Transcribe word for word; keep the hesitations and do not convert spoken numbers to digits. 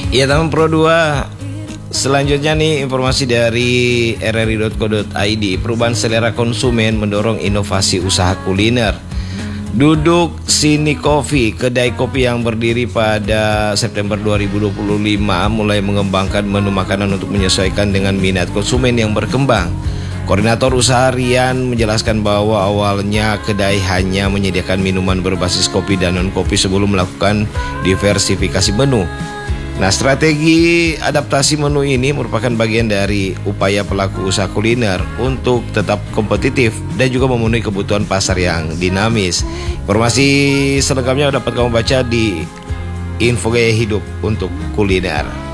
Ya teman Pro dua, selanjutnya nih informasi dari r r i titik co titik i d. Perubahan selera konsumen mendorong inovasi usaha kuliner. Duduk Sini Coffee, kedai kopi yang berdiri pada September dua ribu dua puluh lima, mulai mengembangkan menu makanan untuk menyesuaikan dengan minat konsumen yang berkembang. Koordinator usaha Rian menjelaskan bahwa awalnya kedai hanya menyediakan minuman berbasis kopi dan non-kopi sebelum melakukan diversifikasi menu. Nah, strategi adaptasi menu ini merupakan bagian dari upaya pelaku usaha kuliner untuk tetap kompetitif dan juga memenuhi kebutuhan pasar yang dinamis. Informasi selengkapnya dapat kamu baca di Info Gaya Hidup untuk Kuliner.